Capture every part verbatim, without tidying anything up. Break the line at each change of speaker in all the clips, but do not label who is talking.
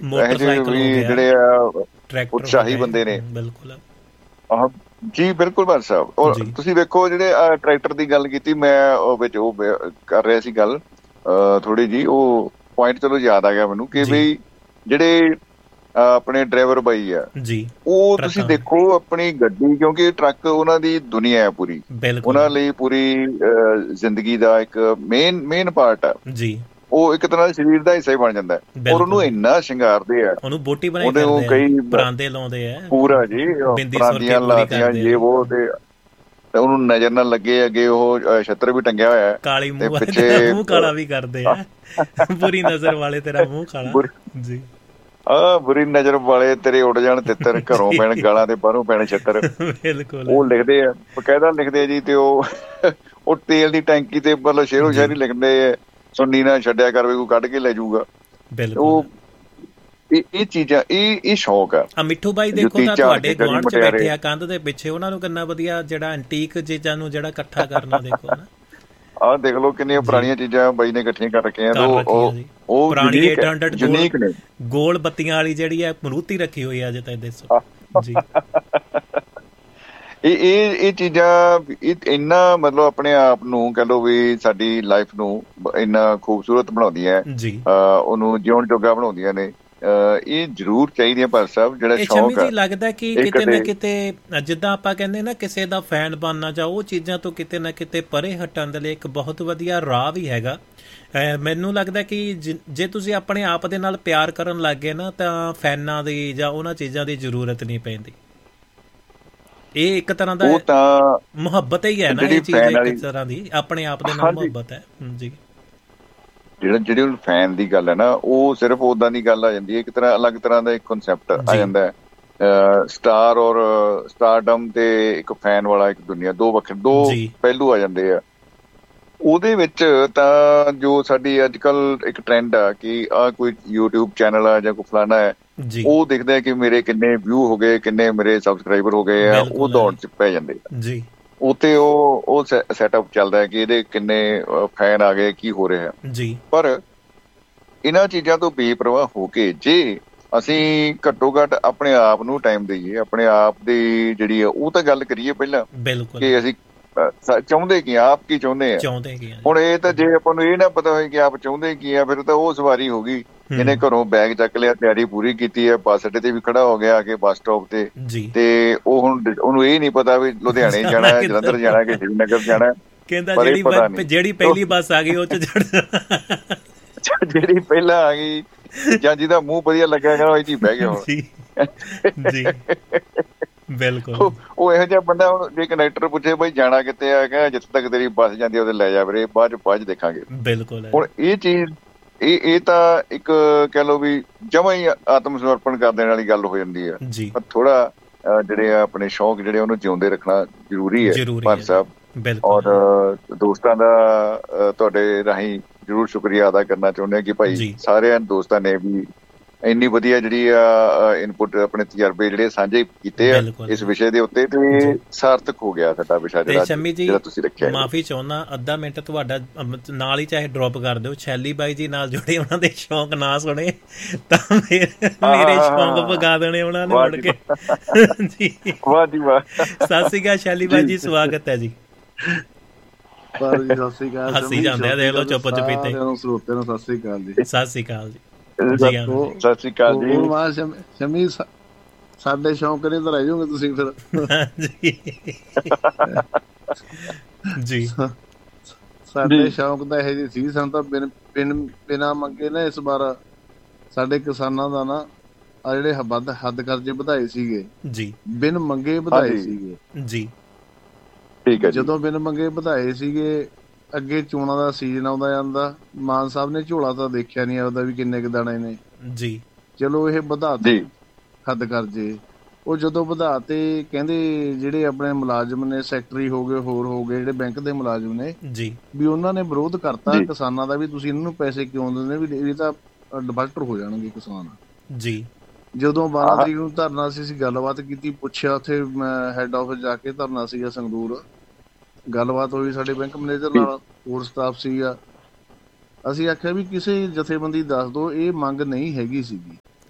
ਇਹੋ ਜਿਹੇ ਵੀ ਜਿਹੜੇ ਆ ਉਤਸ਼ਾਹੀ ਬੰਦੇ ਨੇ।
ਬਿਲਕੁਲ
ਆਹ ਜੀ ਬਿਲਕੁਲ ਭਾਈ ਸਾਹਿਬ। ਔਰ ਤੁਸੀਂ ਵੇਖੋ ਜਿਹੜੇ ਟਰੈਕਟਰ ਦੀ ਗੱਲ ਕੀਤੀ, ਮੈਂ ਉਹ ਵਿੱਚ ਉਹ ਕਰ ਰਿਹਾ ਸੀ ਗੱਲ ਥੋੜੀ ਜਿਹੀ, ਉਹ ਪੁਆਇੰਟ ਚਲੋ ਯਾਦ ਆ ਗਿਆ ਮੈਨੂੰ ਕਿ ਬਈ ਜਿਹੜੇ ਆਪਣੇ ਡਰਾਈਵਰ ਬਾਈ ਆ
ਜੀ,
ਉਹ ਤੁਸੀਂ ਦੇਖੋ ਆਪਣੀ ਗੱਡੀ, ਕਿਉਂਕਿ ਟਰੱਕ ਉਹਨਾਂ ਦੀ ਦੁਨੀਆ ਹੈ ਪੂਰੀ, ਉਹਨਾਂ ਲਈ ਪੂਰੀ ਜ਼ਿੰਦਗੀ ਦਾ ਇੱਕ ਮੇਨ ਮੇਨ ਪਾਰਟ ਆ ਜੀ। ਉਹ ਇੱਕ ਤਰ੍ਹਾਂ ਸਰੀਰ ਦਾ ਹਿੱਸਾ ਹੀ ਬਣ ਜਾਂਦਾ ਹੈ। ਔਰ ਉਹਨੂੰ ਇੰਨਾ ਸ਼ਿੰਗਾਰਦੇ ਆ,
ਉਹਨੂੰ ਬੋਟੀ ਬਣਾਈ
ਉਹਦੇ ਉਹ ਕਈ
ਪਰਾਂਦੇ ਲਾਉਂਦੇ ਆ ਪੂਰਾ
ਜੀ, ਪਰਾਂਦੀਆਂ ਲਾਤੀਆਂ ਜੇ ਉਹ, ਤੇ ਉਹਨੂੰ ਨਜ਼ਰ ਨਾ ਲੱਗੇ ਅੱਗੇ ਉਹ ਛੱਤਰ ਵੀ ਟੰਗਿਆ ਹੋਇਆ,
ਕਾਲੀ ਮੂੰਹ ਪਿੱਛੇ ਮੂੰਹ ਕਾਲਾ ਵੀ ਕਰਦੇ ਆ, ਬੁਰੀ ਨਜ਼ਰ ਵਾਲੇ ਤੇਰਾ ਮੂੰਹ ਕਾਲਾ ਜੀ।
ਆਹ ਬੁਰੀ ਨਜ਼ਰ ਵਾਲੇ ਤੇਰੇ ਉੱਡ ਜਾਣ ਤਿੱਤਰ, ਘਰੋਂ ਪੈਣ ਗਾਲਾਂ ਤੇ ਬਾਹਰੋਂ ਪੈਣ ਛੱਤਰ।
ਬਿਲਕੁਲ ਉਹ ਲਿਖਦੇ ਆ,
ਬਕਾਇਦਾ ਲਿਖਦੇ ਆ ਜੀ। ਤੇ ਉਹ ਉਹ ਤੇਲ ਦੀ ਟੈਂਕੀ ਤੇ ਮਤਲਬ ਸ਼ੇਰੋ ਸ਼ਾਇਰੀ ਲਿਖਦੇ ਆ, ਸੁਣਨੀ ਨਾ ਛੱਡਿਆ ਕਰ ਵੀ ਕੋਈ ਕੱਢ ਕੇ ਲੈ ਜਾਊਗਾ। ਉਹ ਇਹ ਇਹ ਚੀਜ਼ਾਂ ਇਹ ਇਹ ਸ਼ੌਕ ਆ।
ਮਿੱਠੂ ਬਾਈ ਦੇਖੋ ਤਾਂ ਤੁਹਾਡੇ ਗੁਆਂਢ ਚ ਬੈਠੇ ਆ ਕੰਧ ਦੇ ਪਿੱਛੇ, ਉਹਨਾਂ ਨੂੰ ਕਿੰਨਾ ਵਧੀਆ ਜਿਹੜਾ ਐਂਟੀਕ ਚੀਜ਼ਾਂ ਨੂੰ ਜਿਹੜਾ ਇਕੱਠਾ ਕਰਨਾ ਦੇਖੋ ਨਾ।
ਆਹ ਦੇਖ ਲਓ ਕਿੰਨੀਆਂ ਪੁਰਾਣੀਆਂ ਚੀਜ਼ਾਂ ਬਾਈ ਨੇ ਇਕੱਠੀਆਂ ਕਰ ਰੱਖੀਆਂ। ਉਹ
ਪੁਰਾਣੀ eight hundred ਯੂਨੀਕ ਨੇ, ਗੋਲ ਬੱਤੀਆਂ ਵਾਲੀ ਜਿਹੜੀ ਹੈ ਮਰੂਤੀ ਰੱਖੀ ਹੋਈ ਆ ਅਜੇ ਤੱਕ ਦੱਸੋ ਜੀ।
ਇਹ ਇਹ ਇਹ ਚੀਜ਼ਾਂ ਇੰਨਾ ਮਤਲਬ ਆਪਣੇ ਆਪ ਨੂੰ ਕਹਿ ਲਓ ਵੀ ਸਾਡੀ ਲਾਈਫ ਨੂੰ ਇੰਨਾ ਖੂਬਸੂਰਤ ਬਣਾਉਂਦੀਆਂ ਜੀ, ਉਹਨੂੰ ਜਿਉਣ ਜੋਗਾ ਬਣਾਉਂਦੀਆਂ ਨੇ। ਇਹ ਜ਼ਰੂਰ ਚਾਹੀਦੀਆਂ ਭਾਈ ਸਾਹਿਬ, ਜਿਹੜਾ ਸ਼ੌਕ ਆ।
ਲੱਗਦਾ ਕਿ ਕਿਤੇ ਨਾ ਕਿਤੇ ਜਿੱਦਾਂ ਆਪਾਂ ਕਹਿੰਦੇ ਨਾ ਕਿਸੇ ਦਾ ਫੈਨ ਬਣਨਾ ਜਾਂ ਉਹ ਚੀਜ਼ਾਂ ਤੋਂ ਕਿਤੇ ਨਾ ਕਿਤੇ ਪਰੇ ਹਟਣ ਦੇ ਲਈ ਇੱਕ ਬਹੁਤ ਵਧੀਆ ਰਾਹ ਵੀ ਹੈਗਾ। ਮੈਨੂੰ ਲੱਗਦਾ ਕਿ ਜੇ ਤੁਸੀਂ ਆਪਣੇ ਆਪ ਦੇ ਨਾਲ ਪਿਆਰ ਕਰਨ ਲੱਗ ਗਏ ਨਾ ਤਾਂ ਫੈਨਾਂ ਦੀ ਜਾਂ ਉਹਨਾਂ ਚੀਜ਼ਾਂ ਦੀ ਜ਼ਰੂਰਤ ਨਹੀਂ ਪੈਂਦੀ। ਇਹ ਇੱਕ ਤਰ੍ਹਾਂ ਦਾ ਮੁਹੱਬਤ ਹੀ ਹੈ ਨਾ, ਇਹ ਚੀਜ਼ ਇੱਕ ਤਰ੍ਹਾਂ ਦੀ ਆਪਣੇ ਆਪ ਦੇ ਨਾਲ ਮੁਹੱਬਤ ਹੈ ਜੀ।
ਜਿਹੜਾ ਜਿਹੜੀ ਹੁਣ ਫੈਨ ਦੀ ਗੱਲ ਹੈ ਨਾ, ਉਹ ਸਿਰਫ ਓਦਾਂ ਦੀ ਗੱਲ ਆ ਜਾਂਦੀ ਹੈ, ਇੱਕ ਤਰ੍ਹਾਂ ਅਲੱਗ ਤਰ੍ਹਾਂ ਦਾ ਇੱਕ ਕਨਸੈਪਟ ਆ ਜਾਂਦਾ ਹੈ। ਸਟਾਰ ਔਰ ਸਟਾਰਡਮ ਤੇ ਇੱਕ ਫੈਨ ਵਾਲਾ ਇੱਕ ਦੁਨੀਆ, ਦੋ ਵੱਖਰੇ ਦੋ ਪਹਿਲੂ ਆ ਜਾਂਦੇ ਆ ਉਹਦੇ ਵਿੱਚ। ਤਾਂ ਜੋ ਸਾਡੀ ਅੱਜ ਕੱਲ ਇੱਕ ਟਰੈਂਡ ਆ ਕਿ ਆਹ ਕੋਈ ਯੂਟਿਊਬ ਚੈਨਲ ਆ ਜਾਂ ਕੋਈ ਫਲਾਣਾ ਹੈ, ਉਹ ਦੇਖਦਾ ਕਿ ਮੇਰੇ ਕਿੰਨੇ ਵਿਊ ਹੋ ਗਏ, ਕਿੰਨੇ ਮੇਰੇ ਸਬਸਕ੍ਰਾਈਬਰ ਹੋ ਗਏ ਆ, ਉਹ ਦੌੜ ਚ ਪੈ ਜਾਂਦੇ ਆ। ਉੱਥੇ ਉਹ ਉਹ ਸੈਟਅਪ ਚੱਲਦਾ ਹੈ ਕਿ ਇਹਦੇ ਕਿੰਨੇ ਫੈਨ ਆ ਗਏ, ਕੀ ਹੋ ਰਿਹਾ ਜੀ। ਪਰ ਇਹਨਾਂ ਚੀਜ਼ਾਂ ਤੋਂ ਬੇਪਰਵਾਹ ਹੋ ਕੇ ਜੇ ਅਸੀਂ ਘੱਟੋ ਘੱਟ ਆਪਣੇ ਆਪ ਨੂੰ ਟਾਈਮ ਦੇਈਏ, ਆਪਣੇ ਆਪ ਦੀ ਜਿਹੜੀ ਆ ਉਹ ਤਾਂ ਗੱਲ ਕਰੀਏ ਪਹਿਲਾਂ ਕਿ ਅਸੀਂ ਚਾਹੁੰਦੇ ਕੀ ਆ, ਆਪ ਕੀ ਚਾਹੁੰਦੇ ਆ। ਹੁਣ ਇਹ ਤਾਂ ਜੇ ਆਪਾਂ ਨੂੰ ਇਹ ਨਾ ਪਤਾ ਹੋਏ ਕਿ ਆਪ ਚਾਹੁੰਦੇ ਕੀ ਆ, ਫਿਰ ਤਾਂ ਉਹ ਸਵਾਰੀ ਹੋ ਗਈ। ਇਹਨੇ ਘਰੋਂ ਬੈਗ ਚੱਕ ਲਿਆ, ਤਿਆਰੀ ਪੂਰੀ ਕੀਤੀ ਹੈ, ਬੱਸ ਅੱਡੇ ਤੇ ਵੀ ਖੜਾ ਹੋ ਗਿਆ ਆ ਕੇ ਬੱਸ ਸਟਾਪ ਤੇ, ਤੇ ਉਹ ਹੁਣ ਉਹਨੂੰ ਇਹ ਨੀ ਪਤਾ ਵੀ ਲੁਧਿਆਣੇ ਜਾਣਾ, ਜਲੰਧਰ ਜਾਣਾ ਕਿ ਸ਼੍ਰੀਨਗਰ ਜਾਣਾ।
ਕਹਿੰਦਾ ਜਿਹੜੀ ਪਹਿਲੀ ਬੱਸ ਆ ਗਈ ਉਹ ਚ
ਜਿਹੜੀ ਪਹਿਲਾਂ ਆ ਗਈ ਜਾਂ ਜਿਹਦਾ ਮੂੰਹ ਵਧੀਆ ਲੱਗਿਆ ਕਰ ਉਹ ਚ ਬਹਿ ਗਿਆ ਹੁਣ।
ਬਿਲਕੁਲ
ਉਹ ਇਹੋ ਜਿਹਾ ਬੰਦਾ, ਹੁਣ ਜੇ ਕੰਡਕਟਰ ਪੁੱਛੇ ਬਈ ਜਾਣਾ ਕਿੱਥੇ ਆ, ਕਹਿੰਦਾ ਜਿੱਥੇ ਤੱਕ ਤੇਰੀ ਬੱਸ ਜਾਂਦੀ ਉਹਦੇ ਲੈ ਜਾ ਵੀਰੇ, ਬਾਅਦ ਚ ਬਾਅਦ ਚ ਦੇਖਾਂਗੇ।
ਬਿਲਕੁਲ
ਹੁਣ ਇਹ ਚੀਜ਼ ਇਹ ਇਹ ਤਾਂ ਇੱਕ ਕਹਿ ਲਓ ਵੀ ਜਮਾਂ ਹੀ ਆਤਮ ਸਮਰਪਣ ਕਰ ਦੇਣ ਵਾਲੀ ਗੱਲ ਹੋ ਜਾਂਦੀ ਹੈ। ਪਰ ਥੋੜਾ ਜਿਹੜੇ ਆ ਆਪਣੇ ਸ਼ੌਕ ਜਿਹੜੇ ਉਹਨੂੰ ਜਿਉਂਦੇ ਰੱਖਣਾ ਜ਼ਰੂਰੀ ਹੈ ਭਾਈ ਸਾਹਿਬ। ਔਰ ਦੋਸਤਾਂ ਦਾ ਤੁਹਾਡੇ ਰਾਹੀਂ ਜ਼ਰੂਰ ਸ਼ੁਕਰੀਆ ਅਦਾ ਕਰਨਾ ਚਾਹੁੰਦੇ ਹਾਂ ਕਿ ਭਾਈ ਸਾਰਿਆਂ ਦੋਸਤਾਂ ਨੇ ਵੀ ਇੰਨੀ ਵਧੀਆ ਜਿਹੜੀ ਆ ਇਨਪੁਟ ਆਪਣੇ ਤਜਰਬੇ ਜਿਹੜੇ ਸਾਂਝੇ ਕੀਤੇ ਆ ਇਸ ਵਿਸ਼ੇ ਦੇ ਉੱਤੇ, ਤੇ ਸਾਰਥਕ ਹੋ ਗਿਆ ਸਾਡਾ ਵਿਸ਼ਾ ਜਿਹੜਾ ਤੁਸੀਂ ਰੱਖਿਆ।
ਮਾਫੀ ਚਾਹੁੰਦਾ, ਅੱਧਾ ਮਿੰਟ ਤੁਹਾਡਾ ਨਾਲ ਹੀ ਚਾਹੇ ਡ੍ਰੌਪ ਕਰ ਦਿਓ। ਸ਼ੈਲੀ ਬਾਈ ਜੀ ਨਾਲ ਜੁੜੇ, ਉਹਨਾਂ ਦੇ ਸ਼ੌਂਕ ਨਾ ਸੁਣੇ ਤਾਂ ਮੇਰੇ ਸ਼ੌਂਕ ਪਗਾ ਦੇਣੇ ਉਹਨਾਂ ਨੇ ਮੁੜ ਕੇ ਜੀ।
ਵਾਹ ਜੀ ਵਾਹ।
ਸਤਿ ਸ਼੍ਰੀ ਅਕਾਲ ਸ਼ੈਲੀ ਬਾਈ ਜੀ, ਸਵਾਗਤ ਹੈ ਜੀ। ਹੱਸੀ ਜਾਂਦੇ ਆ, ਦੇਖ ਲਓ ਚੁੱਪ ਚੁਪੀਤੇ।
ਸਤਿ ਸ਼੍ਰੀ ਅਕਾਲ ਜੀ।
ਸਤਿ ਸ਼੍ਰੀ ਅਕਾਲ ਜੀ।
ਸਤਿ ਸ਼੍ਰੀ ਅਕਾਲ ਜੀ।
ਸ਼ਮੀ ਸਾਡੇ ਸ਼ੌਂਕ ਨੇ ਤਾਂ ਰਹਿ ਜਾਓਗੇ ਤੁਸੀਂ ਫਿਰ
ਜੀ।
ਸਾਡੇ ਸ਼ੌਂਕ ਤਾਂ ਇਹੋ ਜਿਹੇ ਸੀ, ਸਾਨੂੰ ਤਾਂ ਬਿਨ ਬਿਨ ਬਿਨਾਂ ਮੰਗੇ ਨਾ ਇਸ ਵਾਰ ਸਾਡੇ ਕਿਸਾਨਾਂ ਦਾ ਨਾ ਆ ਜਿਹੜੇ ਵੱਧ ਹੱਦ ਖਰਚੇ ਵਧਾਏ ਸੀਗੇ ਜੀ, ਬਿਨ ਮੰਗੇ ਵਧਾਏ ਸੀਗੇ
ਜੀ।
ਠੀਕ ਹੈ।
ਜਦੋਂ ਬਿਨ ਮੰਗੇ ਵਧਾਏ ਸੀਗੇ, ਅੱਗੇ ਚੋਣਾਂ ਦਾ ਸੀਜ਼ਨ ਆਉਂਦਾ ਜਾਂਦਾ, ਮਾਨ ਸਾਹਿਬ ਨੇ ਝੋਲਾ ਤਾਂ ਦੇਖਿਆ ਨੀ ਆਉਂਦਾ ਵੀ ਕਿੰਨੇ ਕੁ ਦਾਣੇ ਨੇ
ਜੀ।
ਚਲੋ ਇਹ ਵਧਾ ਤੇ ਹੱਦ ਕਰਜੇ, ਉਹ ਜਦੋਂ ਵਧਾ ਤੇ ਕਹਿੰਦੇ ਜਿਹੜੇ ਆਪਣੇ ਮੁਲਾਜ਼ਮ ਨੇ, ਸੈਕਟਰੀ ਹੋ ਗਏ, ਹੋਰ ਹੋ ਗਏ ਜਿਹੜੇ ਬੈਂਕ ਦੇ ਮੁਲਾਜ਼ਮ ਨੇ ਜੀ, ਵੀ ਉਹਨਾਂ ਨੇ ਵਿਰੋਧ ਕਰਤਾ ਕਿਸਾਨਾਂ ਦਾ ਵੀ ਤੁਸੀਂ ਇਹਨਾਂ ਨੂੰ ਪੈਸੇ ਕਿਉਂ ਦਿੰਦੇ, ਵੀ ਇਹ ਤਾਂ ਡਿਫਾਲਟਰ ਹੋ ਜਾਣਗੇ ਕਿਸਾਨ
ਜੀ।
ਜਦੋਂ ਬਾਰਾਂ ਤਰੀਕ ਨੂੰ ਧਰਨਾ ਸੀ, ਅਸੀਂ ਗੱਲਬਾਤ ਕੀਤੀ, ਪੁੱਛਿਆ ਉੱਥੇ ਹੈਡ ਆਫਿਸ ਜਾ ਕੇ, ਧਰਨਾ ਸੀਗਾ ਸੰਗਰੂਰ, ਗੱਲਬਾਤ ਹੋਈ ਸਾਡੇ ਬੈਂਕ ਮੈਨੇਜਰ ਨਾਲ, ਹੋਰ ਸਟਾਫ ਸੀਗਾ। ਅਸੀਂ ਆਖਿਆ ਵੀ ਕਿਸੇ ਜਥੇਬੰਦੀ ਦੱਸ ਦਿਓ, ਇਹ ਮੰਗ ਨਹੀਂ ਹੈਗੀ ਸੀਗੀ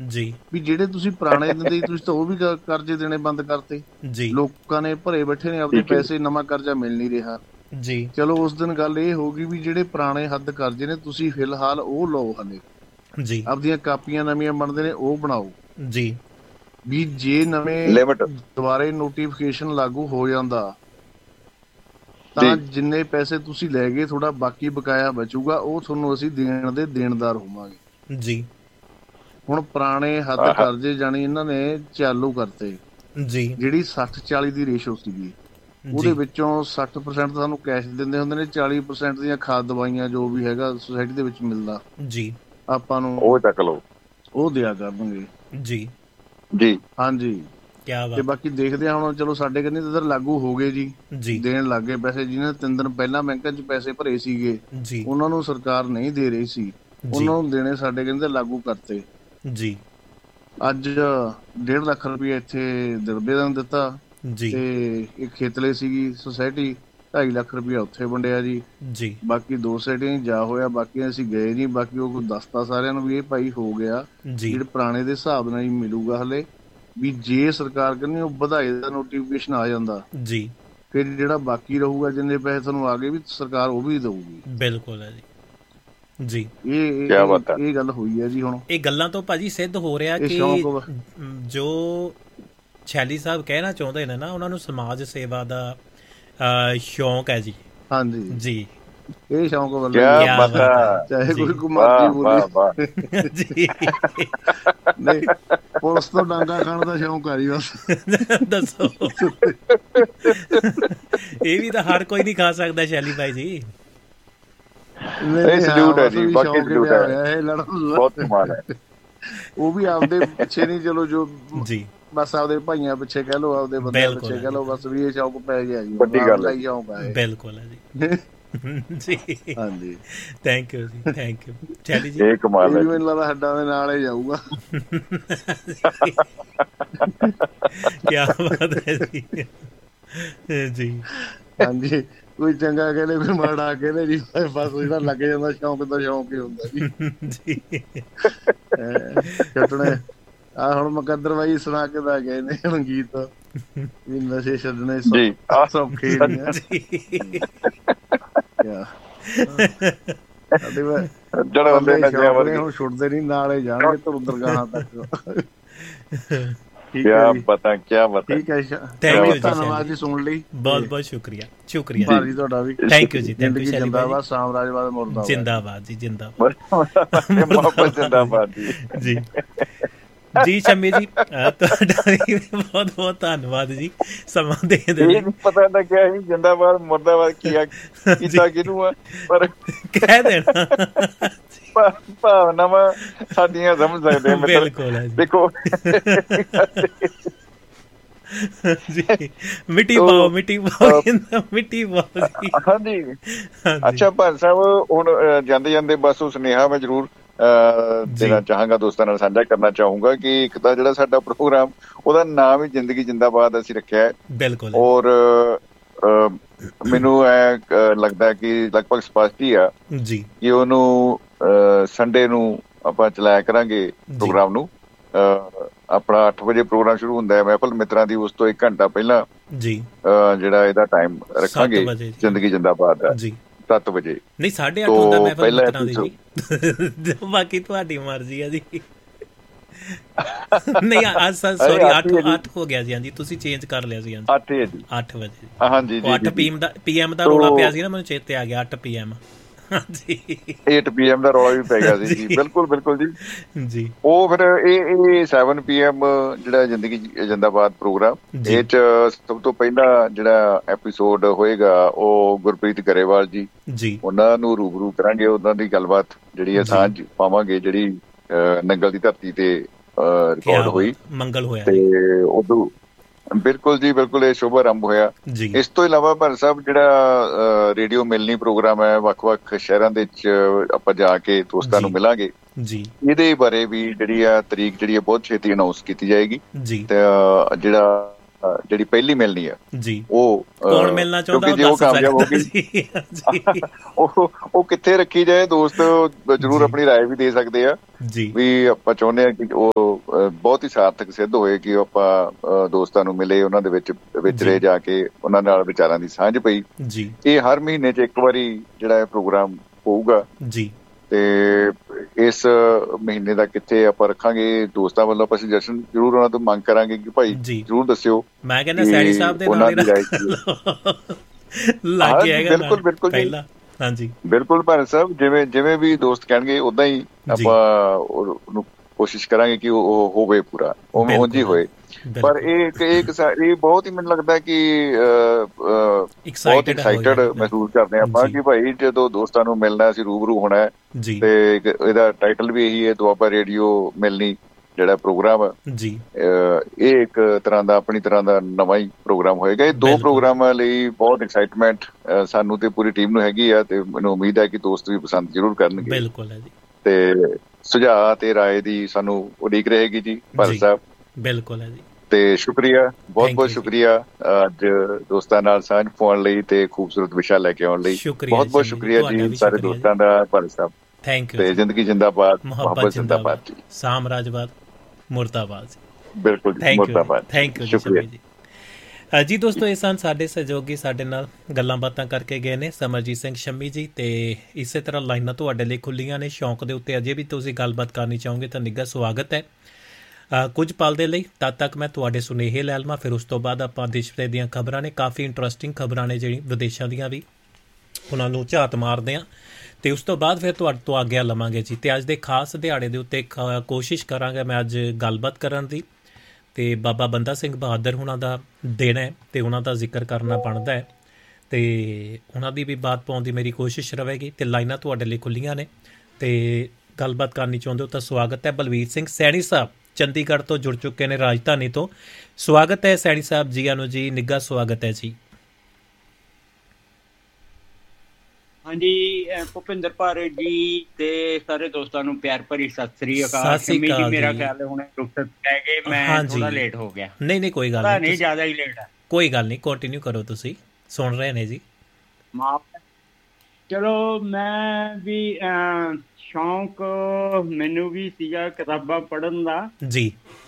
ਜੀ
ਵੀ ਜਿਹੜੇ ਤੁਸੀਂ ਪੁਰਾਣੇ ਦਿੰਦੇ ਤੁਸੀਂ ਤਾਂ ਉਹ ਵੀ ਕਰਜ਼ੇ ਦੇਣੇ ਬੰਦ ਕਰਤੇ
ਜੀ।
ਲੋਕਾਂ ਨੇ ਭਰੇ ਬੈਠੇ ਨੇ ਆਪਦੇ ਪੈਸੇ, ਨਵਾਂ ਕਰਜ਼ਾ ਮਿਲ ਨਹੀਂ ਰਿਹਾ
ਜੀ।
ਚਲੋ ਉਸ ਦਿਨ ਗੱਲ ਇਹ ਹੋ ਗਈ ਵੀ ਜਿਹੜੇ ਪੁਰਾਣੇ ਹੱਦ ਕਰਜ਼ੇ ਨੇ ਤੁਸੀਂ ਫਿਲਹਾਲ ਉਹ ਲਓ, ਹਲੇ
ਜੀ
ਆਪਦੀਆਂ ਕਾਪੀਆਂ ਨਵੀਆਂ ਬਣਦੇ ਨੇ ਉਹ ਬਣਾਓ
ਜੀ।
ਵੀ ਜੇ ਨਵੇਂ ਦੁਬਾਰੇ ਨੋਟੀਫਿਕੇਸ਼ਨ ਲਾਗੂ ਹੋ ਜਾਂਦਾ ਤਾਂ ਜਿੰਨੇ ਪੈਸੇ ਤੁਸੀਂ ਲੈ ਗਏ ਥੋੜਾ ਬਾਕੀ ਬਕਾਇਆ ਬਚੂਗਾ, ਉਹ ਤੁਹਾਨੂੰ ਅਸੀਂ ਦੇਣ ਦੇ ਦੇਣਦਾਰ ਹੋਵਾਂਗੇ ਜੀ। ਹੁਣ ਪੁਰਾਣੇ ਹੱਦ ਕਰਜ਼ੇ ਜਾਣੀ ਇਹਨਾਂ ਨੇ ਚਾਲੂ ਕਰਤੇ ਜੀ, ਜਿਹੜੀ ਸੱਠ ਚਾਲੀ ਦੀ ਰੇਸ਼ੋ ਸੀਗੀ ਉਹਦੇ ਵਿੱਚੋਂ ਸੱਠ ਪਰਸੈਂਟ ਸਾਨੂੰ ਕੈਸ਼ ਦਿੰਦੇ ਹੁੰਦੇ ਨੇ, ਚਾਲੀ ਪਰਸੈਂਟ ਦੀਆਂ ਖਾਦ ਦਵਾਈਆਂ ਜੋ ਵੀ ਹੈਗਾ ਸੁਸਾਇਟੀ ਦੇ ਵਿੱਚ ਮਿਲਦਾ ਜੀ ਆਪਾਂ ਨੂੰ
ਉਹ ਚੱਕ ਲਓ,
ਉਹ ਦਿਆ ਕਰਨਗੇ ਜੀ
ਜੀ। ਹਾਂਜੀ
ਕਿਆ ਬਾਤ। ਤੇ ਬਾਕੀ ਦੇਖਦੇ ਹਾਂ ਹੁਣ, ਚਲੋ ਸਾਡੇ ਕੰਨੀ ਤਾਂ ਲਾਗੂ ਹੋ ਗਏ ਜੀ, ਦੇਣ ਲੱਗ ਗਏ ਪੈਸੇ। ਜਿਹਨੇ ਤਿੰਨ ਦਿਨ ਪਹਿਲਾਂ ਬੈਂਕਾਂ 'ਚ ਪੈਸੇ ਭਰੇ ਸੀਗੇ ਉਹਨਾਂ ਨੂੰ ਸਰਕਾਰ ਨਹੀਂ ਦੇ ਰਹੀ ਸੀ, ਉਹਨਾਂ ਨੂੰ ਦੇਣੇ ਸਾਡੇ ਕਹਿੰਦੇ ਲਾਗੂ ਕਰਤੇ ਜੀ। ਅੱਜ ਡੇਢ ਲੱਖ ਰੁਪਇਆ ਇੱਥੇ ਦਿਰਬੇ ਦਾ ਦਿੱਤਾ ਤੇ ਇੱਕ ਖੇਤਲੇ ਸੀਗੀ ਸੁਸਾਇਟੀ, ਢਾਈ ਲੱਖ ਰੁਪਇਆ ਉੱਥੇ ਵੰਡਿਆ ਜੀ ਜੀ। ਬਾਕੀ ਦੋ ਸੁਸਾਇਟੀਆਂ ਜਾ ਹੋਇਆ, ਬਾਕੀ ਅਸੀਂ ਗਏ ਨਹੀਂ। ਬਾਕੀ ਉਹ ਦੱਸਤਾ ਸਾਰਿਆਂ ਨੂੰ ਵੀ ਇਹ ਭਾਈ ਹੋ ਗਿਆ, ਜਿਹੜੇ ਪੁਰਾਣੇ ਦੇ ਹਿਸਾਬ ਨਾਲ ਹੀ ਮਿਲੂਗਾ ਹਲੇ। ਵੀ ਜੇ ਸਰਕਾਰ ਕਹਿੰਦੀ ਉਹ ਵਧਾਈ ਦਾ ਨੋਟੀਫਿਕੇਸ਼ਨ ਆ ਜਾਂਦਾ ਜੀ, ਫਿਰ ਜਿਹੜਾ ਬਾਕੀ ਰਹੂਗਾ ਜਿੰਨੇ ਪੈਸੇ ਤੁਹਾਨੂੰ ਆ ਗਏ ਵੀ ਸਰਕਾਰ ਉਹ ਵੀ ਦਊਗੀ। ਬਿਲਕੁਲ ਹੈ ਜੀ ਜੀ। ਇਹ ਇਹ ਗੱਲ ਹੋਈ ਹੈ ਜੀ। ਹੁਣ
ਇਹ ਗੱਲਾਂ ਤੋਂ ਭਾਜੀ ਸਿੱਧ ਹੋ ਰਿਹਾ ਕਿ ਜੋ ਛੈਲੀ ਸਾਹਿਬ ਕਹਿਣਾ ਚਾਹੁੰਦੇ ਨੇ ਨਾ, ਉਹਨਾਂ ਨੂੰ ਸਮਾਜ ਸੇਵਾ ਦਾ ਸ਼ੌਂਕ ਹੈ ਜੀ।
ਹਾਂਜੀ
ਜੀ,
ਇਹ ਸ਼ੌਂਕ ਵੱਲੋਂ ਚਾਹੇ ਕੋਈ ਕੁਮਾਰੀ ਬੋਲੇ ਜੀ। ਨਹੀਂ, ਪੁਲਿਸ ਤੋਂ ਡਾਂਗਾ ਖਾਣ ਦਾ ਸ਼ੌਂਕ ਆ ਜੀ ਬਸ।
ਦੱਸੋ, ਇਹ ਵੀ ਤਾਂ ਹਰ ਕੋਈ ਨਹੀਂ ਖਾ ਸਕਦਾ ਸ਼ੈਲੀ ਭਾਈ ਜੀ।
ਉਹ ਵੀ ਆਪਦੇ ਪਿੱਛੇ ਨੀ, ਚਲੋ ਜੋ ਜੀ ਬਸ ਆਪਦੇ ਭਾਈਆਂ ਪਿੱਛੇ ਕਹਿ ਲੋ, ਆਪਦੇ ਬੰਦਿਆਂ ਪਿੱਛੇ ਕਹਿ ਲੋ, ਬਸ ਵੀ ਇਹ ਸ਼ੌਕ ਪੈ ਗਿਆ ਜੀ।
ਵੱਡੀ ਗੱਲ ਹੈ,
ਸ਼ੌਕ ਹੈ।
ਬਿਲਕੁਲ ਹੈ ਜੀ ਜੀ। ਹਾਂਜੀ, ਥੈਂਕ ਯੂ ਜੀ, ਥੈਂਕ ਯੂ ਸ਼ੈਲੀ ਜੀ।
ਇਹ ਕਮਾਲ ਹੈ,
ਮੈਨੂੰ ਲੱਗਦਾ ਹੱਡਾਂ ਦੇ ਨਾਲ ਹੀ ਜਾਊਗਾ।
ਕਿਆ ਬਾਤ ਹੈ ਜੀ ਜੀ। ਹਾਂਜੀ,
ਕੋਈ ਚੰਗਾ ਕਹਿੰਦੇ ਕੋਈ ਮਾੜਾ ਕਹਿੰਦੇ ਜੀ, ਬਸ ਜਿਹੜਾ ਲੱਗ ਜਾਂਦਾ ਸ਼ੌਂਕ ਦਾ ਸ਼ੌਂਕ ਹੀ ਹੁੰਦਾ ਜੀ ਜੀ। ਛੱਡਣੇ ਆ ਹੁਣ ਮੁਕੱਦਰ ਬਾਈ ਸੁਣਾ ਕੇ ਤਾਂ ਗਏ ਨੇ ਹੁਣ ਗੀਤ ਵੀ ਨਸ਼ੇ ਛੱਡਣੇ ਸੌਖੇ ਨਹੀਂ ਆ। ਹੁਣ ਛੁੱਟਦੇ ਨੀ, ਨਾਲੇ ਜਾਣਗੇ ਤੁਰ ਦਰਗਾਹਾਂ ਤੱਕ।
ਕਿਆ ਪਤਾ ਕਿਆ ਪਤਾ।
ਠੀਕ ਹੈ, ਧੰਨਵਾਦ ਜੀ ਸੁਣ ਲਈ,
ਬਹੁਤ ਬਹੁਤ ਸ਼ੁਕਰੀਆ ਸ਼ੁਕਰੀਆ
ਭਾਜੀ ਤੁਹਾਡਾ ਵੀ।
ਥੈਂਕ ਯੂ ਜੀ, ਥੈਂਕ ਯੂ।
ਜਿੰਦਾਬਾਦ, ਸਾਮਰਾਜਵਾਦ ਮੁਰਦਾਬਾਦ।
ਜਿੰਦਾਬਾਦ ਜੀ, ਜਿੰਦਾਬਾਦ
ਜਿੰਦਾਬਾਦ ਜੀ
ਜੀ ਜੀ। ਸ਼ਮੀ ਜੀ ਤੁਹਾਡਾ ਵੀ ਬਹੁਤ ਬਹੁਤ ਧੰਨਵਾਦ ਜੀ, ਸਮਾਂ ਦੇਣ ਦੇ ਲਈ।
ਪਤਾ ਲੱਗਿਆ ਸੀ ਜਿੰਦਾਬਾਦ ਮੁਰਦਾਬਾਦ ਕੀ ਕੀਤਾ ਕਿਹਨੂੰ ਆ, ਪਰ
ਕਹਿ ਦੇਣਾ
ਭਾਵਨਾਵਾਂ ਸਾਡੀਆਂ ਸਮਝ ਸਕਦੇ।
ਬਿਲਕੁਲ ਹੈ ਜੀ।
ਦੇਖੋ
ਜੀ, ਮਿੱਟੀ ਪਾਓ ਮਿੱਟੀ ਪਾਓ ਮਿੱਟੀ ਪਾਓ ਜੀ।
ਹਾਂਜੀ, ਅੱਛਾ ਭਾਈ ਸਾਹਿਬ, ਹੁਣ ਜਾਂਦੇ ਜਾਂਦੇ ਬਸ ਉਹ ਸੁਨੇਹਾ ਮੈਂ ਜ਼ਰੂਰ ਦੇਣਾ ਚਾਹਾਂਗਾ, ਦੋਸਤਾਂ ਨਾਲ ਸਾਂਝਾ ਕਰਨਾ ਚਾਹੂੰਗਾ ਕਿ ਇੱਕ ਤਾਂ ਜਿਹੜਾ ਸਾਡਾ ਪ੍ਰੋਗਰਾਮ ਉਹਦਾ ਨਾਮ ਹੀ ਜ਼ਿੰਦਗੀ ਜਿੰਦਾਬਾਦ ਅਸੀਂ ਰੱਖਿਆ ਹੈ।
ਬਿਲਕੁਲ।
ਔਰ ਮੈਨੂੰ ਐ ਲੱਗਦਾ ਕਿ ਲਗਭਗ ਸਪਸ਼ਟ ਹੀ ਆ ਜੀ ਕਿ ਉਹਨੂੰ ਸੰਡੇ ਨੂੰ ਆਪਾਂ ਚਲਾਇਆ ਕਰਾਂਗੇ ਪ੍ਰੋਗਰਾਮ ਨੂੰ। ਆਪਣਾ ਅੱਠ ਵਜੇ ਪ੍ਰੋਗਰਾਮ ਸ਼ੁਰੂ ਹੁੰਦਾ ਹੈ ਮਹਿਫਲ ਮਿੱਤਰਾਂ ਦੀ, ਉਸ ਤੋਂ ਇੱਕ ਘੰਟਾ ਪਹਿਲਾਂ ਜੀ ਜਿਹੜਾ ਇਹਦਾ ਟਾਈਮ ਰੱਖਾਂਗੇ ਜ਼ਿੰਦਗੀ ਜਿੰਦਾਬਾਦ ਦਾ ਜੀ, ਸੱਤ ਵਜੇ।
ਨਹੀਂ, ਸਾਢੇ ਅੱਠ ਹੁੰਦਾ ਮਹਿਫਲ ਮਿੱਤਰਾਂ ਦੀ ਜੀ, ਬਾਕੀ ਤੁਹਾਡੀ ਮਰਜ਼ੀ ਹੈ ਜੀ। ਨਹੀਂ ਅੱਜ ਸੌਰੀ ਅੱਠ ਅੱਠ ਹੋ ਗਿਆ ਜੀ। ਹਾਂਜੀ, ਤੁਸੀਂ ਚੇਂਜ ਕਰ ਲਿਆ ਸੀ। ਹਾਂਜੀ, ਅੱਠ ਹੈ ਜੀ, ਅੱਠ ਵਜੇ। ਹਾਂਜੀ ਜੀ, ਅੱਠ ਪੀਐਮ ਦਾ ਪੀਐਮ ਦਾ ਰੌਲਾ ਪਿਆ ਸੀ ਨਾ, ਮੈਨੂੰ ਚੇਤੇ ਆ ਗਿਆ, ਅੱਠ ਪੀਐਮ। ਹਾਂਜੀ, ਅੱਠ ਪੀਐਮ ਦਾ ਰੌਲਾ ਵੀ ਪੈ ਗਿਆ ਸੀ ਜੀ। ਬਿਲਕੁਲ ਬਿਲਕੁਲ ਜੀ ਜੀ। ਉਹ ਫਿਰ ਇਹ ਇਹ ਸੱਤ ਪੀਐਮ ਜਿਹੜਾ ਜ਼ਿੰਦਗੀ ਜਿੰਦਾਬਾਦ ਪ੍ਰੋਗਰਾਮ, ਇਹ ਚ ਸਭ ਤੋਂ ਪਹਿਲਾਂ ਜਿਹੜਾ ਐਪੀਸੋਡ ਹੋਏਗਾ ਉਹ ਗੁਰਪ੍ਰੀਤ ਗਰੇਵਾਲ ਜੀ ਜੀ, ਉਹਨਾਂ ਨੂੰ ਰੂਬਰੂ ਕਰਾਂਗੇ, ਉਹਨਾਂ ਦੀ ਗੱਲਬਾਤ ਜਿਹੜੀ ਹੈ ਸਾਂਝ ਪਾਵਾਂਗੇ, ਜਿਹੜੀ ਨੰਗਲ ਦੀ ਧਰਤੀ ਤੇ ਰਿਕਾਰਡ ਹੋਈ, ਮੰਗਲ ਹੋਇਆ ਤੇ ਉਦੋਂ। ਬਿਲਕੁਲ ਜੀ, ਬਿਲਕੁਲ, ਇਹ ਸ਼ੁਭ ਆਰੰਭ ਹੋਇਆ। ਇਸ ਤੋਂ ਇਲਾਵਾ ਭਾਈ ਸਾਹਿਬ ਜਿਹੜਾ ਰੇਡੀਓ ਮਿਲਣੀ ਪ੍ਰੋਗਰਾਮ ਹੈ, ਵੱਖ ਵੱਖ ਸ਼ਹਿਰਾਂ ਦੇ ਵਿੱਚ ਆਪਾਂ ਜਾ ਕੇ ਦੋਸਤਾਂ ਨੂੰ ਮਿਲਾਂਗੇ ਜੀ, ਇਹਦੇ ਬਾਰੇ ਵੀ ਜਿਹੜੀ ਆ ਤਰੀਕ ਜਿਹੜੀ ਆ ਬਹੁਤ ਛੇਤੀ ਅਨਾਊਂਸ ਕੀਤੀ ਜਾਏਗੀ। ਤੇ ਜਿਹੜਾ
ਜਿਹੜੀ ਪਹਿਲੀ ਮਿਲਣੀ ਆ
ਜੀ,
ਉਹ
ਕੌਣ ਮਿਲਣਾ ਚਾਹੁੰਦਾ
ਜੇ ਉਹ ਕਾਮਯਾਬ ਹੋ ਗਈ ਉਹ ਉਹ ਕਿੱਥੇ ਰੱਖੀ ਜਾਏ, ਦੋਸਤ ਜ਼ਰੂਰ ਆਪਣੀ ਰਾਏ ਵੀ ਦੇ ਸਕਦੇ ਆ ਵੀ ਆਪਾਂ ਚਾਹੁੰਦੇ ਆ ਕਿ ਉਹ ਬਹੁਤ ਹੀ ਸਾਰਥਕ ਸਿੱਧ ਹੋਏ, ਕਿ ਆਪਾਂ ਦੋਸਤਾਂ ਨੂੰ ਮਿਲੇ, ਉਹਨਾਂ ਦੇ ਵਿੱਚ ਵਿਚਰੇ, ਜਾ ਕੇ ਉਹਨਾਂ ਨਾਲ ਵਿਚਾਰਾਂ ਦੀ ਸਾਂਝ ਪਈ। ਇਹ ਹਰ ਮਹੀਨੇ 'ਚ ਇੱਕ ਵਾਰੀ ਜਿਹੜਾ ਇਹ ਪ੍ਰੋਗਰਾਮ ਹੋਊਗਾ ਜੀ, ਤੇ ਇਸ ਮਹੀਨੇ ਦਾ ਕਿੱਥੇ ਆਪਾਂ ਰੱਖਾਂਗੇ, ਦੋਸਤਾਂ ਵੱਲੋਂ ਆਪਾਂ ਸੁਜੈਸ਼ਨ ਜ਼ਰੂਰ ਉਹਨਾਂ ਤੋਂ ਮੰਗ ਕਰਾਂਗੇ ਕਿ ਭਾਈ ਜ਼ਰੂਰ ਦੱਸਿਓ।
ਮੈਂ ਕਹਿੰਦਾ ਸੈਣੀ ਸਾਹਿਬ ਦੇ ਨਾਲ ਹੀ ਲੱਗ ਗਿਆ ਹੈਗਾ।
ਬਿਲਕੁਲ ਬਿਲਕੁਲ
ਪਹਿਲਾਂ ਹਾਂਜੀ
ਬਿਲਕੁਲ ਭਾਰਤ ਸਾਹਿਬ, ਜਿਵੇਂ ਜਿਵੇਂ ਵੀ ਦੋਸਤ ਕਹਿਣਗੇ ਉਦਾਂ ਹੀ ਆਪਾਂ ਉਹਨੂੰ ਕੋਸ਼ਿਸ਼ ਕਰਾਂਗੇ ਕਿ ਉਹ ਹੋਵੇ ਪੂਰਾ, ਉਵੇਂ ਉਂਝ ਹੀ ਹੋਏ। ਪਰ ਇਹ ਇੱਕ ਇਹ ਬਹੁਤ ਹੀ ਮੈਨੂੰ ਲੱਗਦਾ ਕਿ ਬਹੁਤ ਐਕਸਾਈਟਡ ਮਹਿਸੂਸ ਕਰਦੇ ਹਾਂ ਆਪਾਂ ਕਿ ਭਾਈ ਜਦੋਂ ਦੋਸਤਾਂ ਨੂੰ ਮਿਲਣਾ, ਅਸੀਂ ਰੂਬਰੂ ਹੋਣਾ। ਤੇ ਇਹਦਾ ਟਾਈਟਲ ਵੀ ਇਹੀ ਹੈ, ਦੁਆਬਾ ਰੇਡੀਓ ਮਿਲਣੀ ਜਿਹੜਾ ਪ੍ਰੋਗਰਾਮ ਆ ਜੀ, ਇਹ ਇੱਕ ਤਰ੍ਹਾਂ ਦਾ ਆਪਣੀ ਤਰ੍ਹਾਂ ਦਾ ਨਵਾਂ ਹੀ ਪ੍ਰੋਗਰਾਮ ਹੋਏਗਾ। ਇਹ ਦੋ ਪ੍ਰੋਗਰਾਮਾਂ ਲਈ ਬਹੁਤ ਐਕਸਾਈਟਮੈਂਟ ਸਾਨੂੰ ਤੇ ਪੂਰੀ ਟੀਮ ਨੂੰ ਹੈਗੀ ਆ, ਤੇ ਮੈਨੂੰ ਉਮੀਦ ਹੈ ਕਿ ਦੋਸਤ ਵੀ ਪਸੰਦ ਜ਼ਰੂਰ ਕਰਨਗੇ।
ਬਿਲਕੁਲ ਹੈ ਜੀ,
ਤੇ ਸੁਝਾਅ ਤੇ ਰਾਏ ਦੀ ਸਾਨੂੰ ਉਡੀਕ ਰਹੇਗੀ ਜੀ ਭਾਰਤ ਸਾਹਿਬ।
ਬਿਲਕੁਲ ਹੈ ਜੀ, ਤੇ
ਸ਼ੁਕਰੀਆ, ਬਹੁਤ ਬਹੁਤ ਸ਼ੁਕਰੀਆ ਅੱਜ ਦੋਸਤਾਂ ਨਾਲ ਸਾਂਝ ਪਾਉਣ ਲਈ ਤੇ ਖੂਬਸੂਰਤ ਵਿਸ਼ਾ ਲੈ ਕੇ ਆਉਣ ਲਈ। ਬਹੁਤ ਬਹੁਤ ਸ਼ੁਕਰੀਆ ਜੀ ਸਾਰੇ ਦੋਸਤਾਂ ਦਾ ਭਾਰਤ ਸਾਹਿਬ।
Thank you.
ਤੇ ਜ਼ਿੰਦਗੀ ਜਿੰਦਾਬਾਦ, ਮੁਹੱਬਤ ਜਿੰਦਾਬਾਦ ਜੀ,
ਸਾਮਰਾਜਵਾਦ ਮੁਰਦਾਬਾਦ ਜੀ।
ਬਿਲਕੁਲ ਮੁਰਦਾਬਾਦ।
ਥੈਂਕ ਯੂ, ਸ਼ੁਕਰੀਆ ਜੀ। ਜੀ ਦੋਸਤੋ, ਇਹ ਸਨ ਸਾਡੇ ਸਹਿਯੋਗੀ, ਸਾਡੇ ਨਾਲ ਗੱਲਾਂ ਬਾਤਾਂ ਕਰਕੇ ਗਏ ਨੇ ਸਮਰਜੀਤ ਸਿੰਘ ਸ਼ੰਮੀ ਜੀ, ਤੇ ਇਸੇ ਤਰ੍ਹਾਂ ਲਾਈਨਾਂ ਤੁਹਾਡੇ ਲਈ ਖੁੱਲੀਆਂ ਨੇ। ਸ਼ੌਂਕ ਦੇ ਉੱਤੇ ਅਜੇ ਵੀ ਤੁਸੀਂ ਗੱਲਬਾਤ ਕਰਨੀ ਚਾਹੋਗੇ ਤਾਂ ਨਿੱਘਾ ਸਵਾਗਤ ਹੈ। ਕੁਝ ਪਲ ਦੇ ਲਈ ਤਦ ਤੱਕ ਮੈਂ ਤੁਹਾਡੇ ਸੁਨੇਹੇ ਲੈ ਲਵਾਂ, ਫਿਰ ਉਸ ਤੋਂ ਬਾਅਦ ਆਪਾਂ ਦੇਸ਼ ਵਿਦੇਸ਼ ਦੀਆਂ ਖਬਰਾਂ ਨੇ, ਕਾਫੀ ਇੰਟਰਸਟਿੰਗ ਖਬਰਾਂ ਨੇ ਜਿਹੜੀ ਵਿਦੇਸ਼ਾਂ ਦੀਆਂ ਵੀ, ਉਹਨਾਂ ਨੂੰ ਝਾਤ ਮਾਰਦੇ ਹਾਂ, ਤੇ ਉਸ ਤੋਂ ਬਾਅਦ ਫਿਰ ਤੁਹਾਡੇ ਤੋਂ ਆਗਿਆ ਲਵਾਂਗੇ ਜੀ। ਤੇ ਅੱਜ ਦੇ ਖਾਸ ਦਿਹਾੜੇ ਦੇ ਉੱਤੇ ਕੋਸ਼ਿਸ਼ ਕਰਾਂਗਾ ਮੈਂ ਅੱਜ ਗੱਲਬਾਤ ਕਰਨ ਦੀ, ਤੇ ਬਾਬਾ ਬੰਦਾ ਸਿੰਘ ਬਹਾਦਰ ਉਹਨਾਂ ਦਾ ਦਿਨ ਹੈ ਤੇ ਉਹਨਾਂ ਦਾ ਜ਼ਿਕਰ ਕਰਨਾ ਬਣਦਾ ਹੈ, ਤੇ ਉਹਨਾਂ ਦੀ ਵੀ ਬਾਤ ਪਾਉਣ ਦੀ ਮੇਰੀ ਕੋਸ਼ਿਸ਼ ਰਹੇਗੀ। ਤੇ ਲਾਈਨਾਂ ਤੁਹਾਡੇ ਲਈ ਖੁੱਲੀਆਂ ਨੇ, ਤੇ ਗੱਲਬਾਤ ਕਰਨੀ ਚਾਹੁੰਦੇ ਹੋ ਤਾਂ ਸਵਾਗਤ ਹੈ। ਬਲਵੀਰ ਸਿੰਘ ਸੈਣੀ ਸਾਹਿਬ ਚੰਡੀਗੜ੍ਹ ਤੋਂ ਜੁੜ ਚੁੱਕੇ ਨੇ, ਰਾਜਧਾਨੀ ਤੋਂ। ਸਵਾਗਤ ਹੈ ਸੈਣੀ ਸਾਹਿਬ, ਜੀਆਂ ਨੂੰ ਜੀ, ਨਿੱਘਾ ਸਵਾਗਤ ਹੈ ਜੀ।
ਹਾਂਜੀ, ਭੁਪਿੰਦਰ ਭਾਰਤ ਜੀ ਤੇ ਸਾਰੇ ਦੋਸਤਾਂ ਨੂੰ ਪਿਆਰ ਭਰੀ ਸਤਿ ਸ੍ਰੀ ਅਕਾਲ। ਸ਼ੰਮੀ ਜੀ, ਮੇਰਾ ਖਿਆਲ ਹੁਣੇ ਰੁਕਤ ਕਹਿ ਕੇ ਮੈਂ ਥੋੜਾ ਲੇਟ ਹੋ ਗਿਆ।
ਨਹੀਂ ਨਹੀਂ ਕੋਈ ਗੱਲ ਨਹੀਂ,
ਜ਼ਿਆਦਾ ਹੀ ਲੇਟ ਹੈ।
ਕੋਈ ਗੱਲ ਨਹੀਂ, ਕੰਟੀਨਿਊ ਕਰੋ, ਤੁਸੀਂ ਸੁਣ ਰਹੇ ਨੇ ਜੀ।
ਮਾਫ, ਚਲੋ ਮੈਂ ਵੀ ਸ਼ੌਂਕ ਮੈਨੂੰ ਵੀ ਸੀਗਾ ਕਿਤਾਬਾਂ ਪੜ੍ਹਨ ਦਾ
ਜੀ,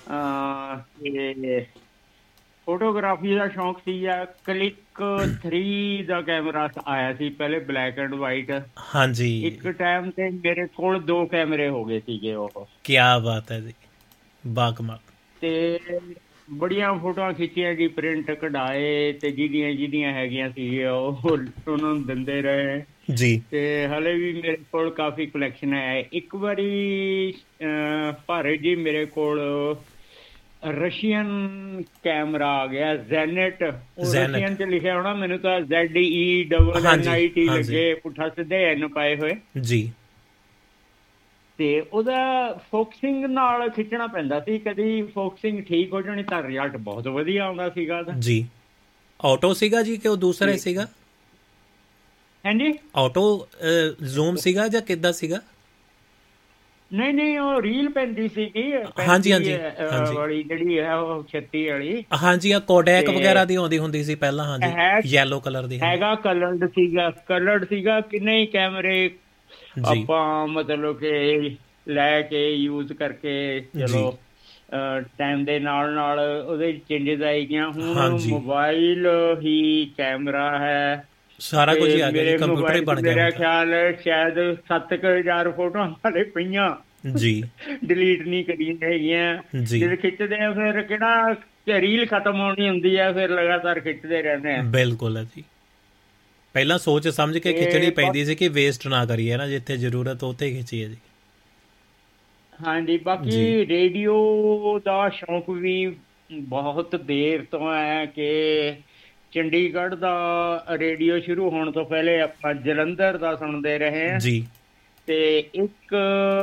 ਤੇ ਫੋਟੋਗ੍ਰਾਫੀ ਦਾ ਸ਼ੌਂਕ ਸੀਗਾ। ਕਲਿਕ ਥ੍ਰੀ ਦਾ ਕੈਮਰਾ ਆਇਆ ਸੀ ਪਹਿਲੇ, ਬਲੈਕ ਐਂਡ ਵਾਈਟ।
ਹਾਂਜੀ,
ਇੱਕ ਟਾਈਮ ਤੇ ਮੇਰੇ ਕੋਲ ਦੋ ਕੈਮਰੇ ਹੋ ਗਏ ਸੀਗੇ ਉਹ।
ਕੀ ਬਾਤ ਹੈ ਜੀ, ਬਾਕਮਾਲ।
ਤੇ ਬੜੀਆਂ ਫੋਟੋਆਂ ਖਿੱਚੀਆਂ ਜੀ, ਪ੍ਰਿੰਟ ਕਢਾਏ, ਤੇ ਜਿਹਦੀਆਂ ਜਿਹਦੀਆਂ ਹੈਗੀਆਂ ਸੀਗੀਆਂ ਉਹ ਉਹਨਾਂ ਨੂੰ ਦਿੰਦੇ ਰਹੇ
ਜੀ।
ਤੇ ਹਲੇ ਵੀ ਮੇਰੇ ਕੋਲ ਕਾਫੀ ਕਲੈਕਸ਼ਨ ਹੈ। ਇੱਕ ਵਾਰੀ ਭਾਰਤ ਜੀ ਮੇਰੇ ਕੋਲ ਰਸ਼ੀਅਨ ਕੈਮਰਾ ਆ ਗਿਆ, ਜ਼ੈਨੇਟ। ਉਹ ਰਸ਼ੀਅਨ ਚ ਲਿਖਿਆ ਹੋਣਾ, ਮੈਨੂੰ ਤਾਂ Z E double N I T ਲੱਗੇ, ਪੁੱਠਾ ਸਿੱਧੇ ਐਨ ਪਾਏ ਹੋਏ
ਜੀ।
ਤੇ ਉਹਦਾ ਫੋਕਸਿੰਗ ਨਾਲ ਖਿੱਚਣਾ ਪੈਂਦਾ ਸੀ, ਕਦੀ ਫੋਕਸਿੰਗ ਠੀਕ ਹੋ ਜਾਣੀ ਤਾਂ ਰਿਜ਼ਲਟ ਬਹੁਤ ਵਧੀਆ ਆਉਂਦਾ ਸੀਗਾ
ਜੀ। ਆਟੋ ਸੀਗਾ ਜੀ ਕਿ ਉਹ ਦੂਸਰਾ ਸੀਗਾ?
ਹਾਂਜੀ,
ਆਟੋ ਜ਼ੂਮ ਸੀਗਾ ਜਾਂ ਕਿੱਦਾਂ ਸੀਗਾ?
ਨਹੀਂ ਨਹੀਂ, ਉਹ ਰੀਲ ਪੈਂਦੀ ਸੀਗੀ।
ਹਾਂਜੀ ਹਾਂਜੀ,
ਵਾਲੀ ਜਿਹੜੀ ਹੈ ਉਹ ਛੱਤੀ ਵਾਲੀ।
ਹਾਂਜੀ, ਆ ਕੋਡੈਕ ਵਗੈਰਾ ਦੀ ਆਉਂਦੀ ਹੁੰਦੀ ਸੀ ਪਹਿਲਾਂ। ਹਾਂਜੀ, ਯੈਲੋ ਕਲਰ ਦੀ
ਹੈਗਾ, ਕਲਰਡ ਸੀਗਾ, ਕਲਰਡ ਸੀਗਾ। ਕਿੰਨੇ ਹੀ ਕੈਮਰੇ ਆਪਾਂ ਮਤਲਬ ਕਿ ਲੈ ਕੇ ਯੂਜ਼ ਕਰਕੇ, ਚਲੋ ਟਾਈਮ ਦੇ ਨਾਲ ਨਾਲ ਉਹਦੇ ਚੇਂਜਸ ਆਈ ਗਿਆ। ਹੁਣ ਮੋਬਾਈਲ ਹੀ ਕੈਮਰਾ ਹੈ,
ਸਾਰਾ ਕੁਝ ਆ ਗਿਆ, ਕੰਪਿਊਟਰ ਹੀ ਬਣ ਗਿਆ।
ਮੇਰਾ ਖਿਆਲ ਸ਼ਾਇਦ ਸੱਤ ਕੁ ਹਜ਼ਾਰ ਫੋਟੋਆਂ ਹਾਲੇ ਪਈਆਂ
ਜੀ,
ਡਿਲੀਟ ਨਹੀਂ ਕਰੀਆਂ ਹੈਗੀਆਂ। ਜਦੋਂ ਖਿੱਚਦੇ ਆ ਫਿਰ ਕਿਹੜਾ ਰੀਲ ਖਤਮ ਹੋਣੀ ਹੁੰਦੀ ਹੈ, ਫਿਰ ਲਗਾਤਾਰ ਖਿੱਚਦੇ ਰਹਿੰਦੇ ਆ।
ਬਿਲਕੁਲ ਹੈ ਜੀ, ਪਹਿਲਾਂ ਸੋਚ ਸਮਝ ਕੇ ਖਿੱਚਣੀ ਪੈਂਦੀ ਸੀ ਕਿ ਵੇਸਟ ਨਾ ਕਰੀਏ ਨਾ, ਜਿੱਥੇ ਜ਼ਰੂਰਤ ਉੱਥੇ ਖਿੱਚੀਏ ਜੀ।
ਹਾਂਜੀ, ਬਾਕੀ ਰੇਡੀਓ ਦਾ ਸ਼ੌਂਕ ਵੀ ਬਹੁਤ ਦੇਰ ਤੋਂ ਹੈ ਕਿ ਚੰਡੀਗੜ੍ਹ ਦਾ ਰੇਡੀਓ ਸ਼ੁਰੂ ਹੋਣ ਤੋਂ ਪਹਿਲੇ ਆਪਾਂ ਜਲੰਧਰ ਦਾ ਸੁਣਦੇ ਰਹੇ ਹਾਂ
ਜੀ।
ਤੇ ਇੱਕ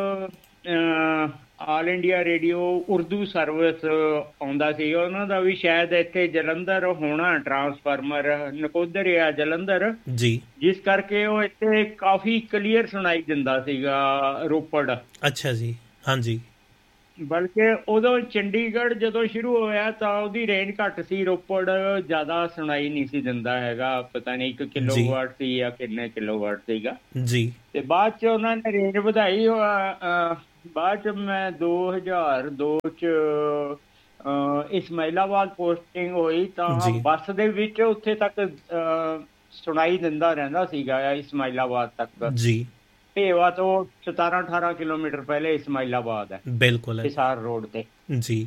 all India radio Urdu service ਆਉਂਦਾ ਸੀ, ਉਹਨਾਂ ਦਾ ਵੀ ਸ਼ਾਇਦ ਇੱਥੇ ਜਲੰਧਰ ਹੋਣਾ, ਟਰਾਂਸਫਾਰਮਰ ਨਕੋਦਰ ਆ ਜਲੰਧਰ
ਜੀ,
ਜਿਸ ਕਰਕੇ ਉਹ ਇੱਥੇ ਕਾਫੀ ਕਲੀਅਰ ਸੁਣਾਈ ਦਿੰਦਾ ਸੀਗਾ, ਰੋਪੜ।
ਅੱਛਾ ਜੀ, ਹਾਂਜੀ।
ਬਲਕਿ ਉਦੋਂ ਚੰਡੀਗੜ੍ਹ ਜਦੋਂ ਸ਼ੁਰੂ ਹੋਇਆ ਤਾਂ ਉਹਦੀ ਰੇਂਜ ਘੱਟ ਸੀ, ਰੋਪੜ ਜ਼ਿਆਦਾ ਸੁਣਾਈ ਨਹੀਂ ਸੀ ਦਿੰਦਾ ਹੈਗਾ, ਪਤਾ ਨਹੀਂ ਇੱਕ ਕਿਲੋਵਾਟ ਸੀ ਜਾਂ ਕਿੰਨੇ ਕਿਲੋਵਾਟ ਸੀਗਾ
ਜੀ।
ਤੇ ਬਾਅਦ ਚ ਉਹਨਾਂ ਨੇ ਰੇਂਜ ਵਧਾਈ, ਬਾਅਦ ਚ ਮੈਂ ਦੋ ਹਜ਼ਾਰ ਦੋ ਚ ਇਸਮਾਇਲਾਬਾਦ ਪੋਸਟਿੰਗ ਹੋਈ ਤਾਂ ਬੱਸ ਦੇ ਵਿੱਚ ਉੱਥੇ ਤੱਕ ਸੁਣਾਈ ਦਿੰਦਾ ਰਹਿੰਦਾ ਸੀਗਾ ਇਸਮਾਇਲਾਬਾਦ ਤੱਕ
ਜੀ।
ਭੇਵਾ ਤੋਂ ਸਤਾਰਾਂ ਅਠਾਰਾਂ ਕਿਲੋਮੀਟਰ ਪਹਿਲੇ ਇਸਮਾਇਲਾਬਾਦ ਹੈ,
ਬਿਲਕੁਲ
ਹਿਸਾਰ ਰੋਡ ਤੇ
ਜੀ।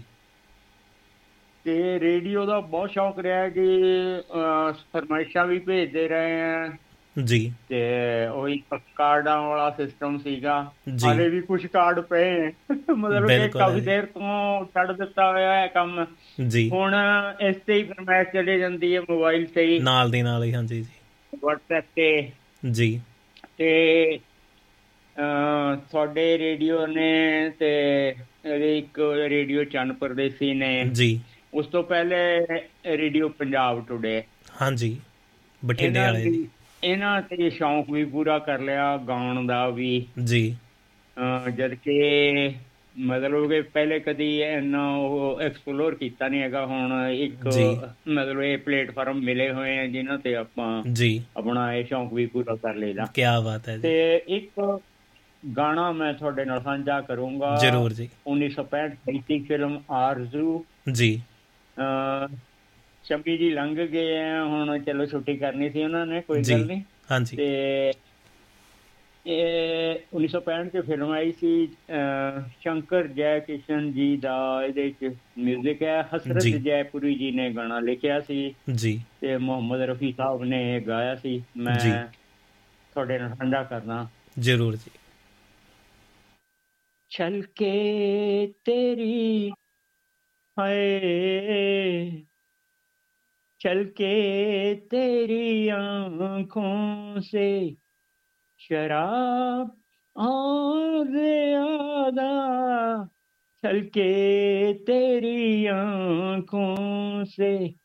ਤੇ ਰੇਡੀਓ ਦਾ ਬਹੁਤ ਸ਼ੌਕ ਰਿਹਾ ਕਿ ਫਰਮਾਇਸ਼ਾਂ ਵੀ ਭੇਜਦੇ ਰਹੇ ਆ
ਜੀ।
ਤੇ ਉਹੀ ਕਾਰਡਾਂ ਵਾਲਾ ਸਿਸਟਮ ਸੀਗਾ, ਹਾਲੇ ਵੀ ਕੁਝ ਕਾਰਡ ਪਏ ਮਤਲਬ ਕਿ ਕਾਫੀ ਦੇਰ ਤੋਂ ਛੱਡ ਦਿੱਤਾ ਹੋਇਆ ਹੈ ਕੰਮ
ਜੀ।
ਹੁਣ ਇਸ ਤੇ ਹੀ ਫਰਮਾਇਸ਼ ਚਲੀ ਜਾਂਦੀ ਹੈ ਮੋਬਾਈਲ ਤੇ ਹੀ,
ਨਾਲ ਦੀ ਨਾਲ ਹੀ। ਹਾਂਜੀ ਜੀ,
WhatsApp ਤੇ ਜੀ। ਤੇ ਤੁਹਾਡੇ ਰੇਡੀਓ ਨੇ ਤੇ ਇੱਕ ਰੇਡੀਓ ਚੰਨ ਪਰਦੇਸੀ ਨੇ ਜੀ, ਉਸ ਤੋਂ ਪਹਿਲੇ ਰੇਡੀਓ ਪੰਜਾਬ ਟੁਡੇ, ਹਾਂਜੀ, ਬਠਿੰਡੇ ਵਾਲੇ ਜੀ, ਇਹਨਾਂ ਤੇ ਸ਼ੌਂਕ ਵੀ ਪੂਰਾ ਕਰ ਲਿਆ ਗਾਉਣ ਦਾ ਵੀ ਜੀ। ਜਦ ਕਿ ਮਤਲਬ ਕਿ ਪਹਿਲੇ ਕਦੀ ਇੰਨਾ ਉਹ ਐਕਸਪਲੋਰ ਕੀਤਾ ਨਹੀਂ ਹੈਗਾ, ਹੁਣ ਇੱਕ ਮਤਲਬ ਇਹ ਪਲੇਟਫਾਰਮ ਮਿਲੇ ਹੋਏ ਆ ਜਿਨ੍ਹਾਂ ਤੇ ਆਪਾਂ ਜੀ ਆਪਣਾ ਇਹ ਸ਼ੌਂਕ ਵੀ ਪੂਰਾ ਕਰ ਲਈਦਾ। ਕੀ ਬਾਤ ਹੈ। ਤੇ ਇੱਕ ਗਾਣਾ ਮੈਂ ਤੁਹਾਡੇ ਨਾਲ ਸਾਂਝਾ ਕਰੂੰਗਾ ਜਰੂਰ ਜੀ, ਉੱਨੀ ਸੌ ਪੈਂਹਠ ਦੀ ਫਿਲਮ ਆਰਜ਼ੂ ਜੀ। ਸ਼ੰਮੀ ਜੀ ਲੰਘ ਗਏ ਆ ਹੁਣ, ਚਲੋ ਛੁੱਟੀ ਕਰਨੀ ਸੀ ਉਹਨਾਂ ਨੇ, ਕੋਈ ਗੱਲ ਨਹੀਂ। ਹਾਂਜੀ। ਤੇ ਇਹ ਉੱਨੀ ਸੌ ਪੈਂਹਠ ਚ ਫਿਲਮ ਆਈ ਸੀ, ਸ਼ੰਕਰ ਜੈ ਕਿਸ਼ਨ ਜੀ ਦਾ ਇਹਦੇ ਚ ਮਿਊਜ਼ਿਕ ਹੈ, ਹਸਰਤ ਜੈਪੁਰੀ ਜੀ ਨੇ ਗਾਣਾ ਲਿਖਿਆ ਸੀ ਜੀ ਤੇ ਮੁਹੰਮਦ ਰਫੀ ਸਾਹਿਬ ਨੇ ਗਾਇਆ ਸੀ। ਮੈਂ ਤੁਹਾਡੇ ਨਾਲ ਸਾਂਝਾ ਕਰਨਾ ਜਰੂਰ ਜੀ। ਛਲਕੇ ਤੇਰੀ ਹਾਏ चलके तेरी आँखों से शराब और ज़्यादा, चलके तेरी आँखों से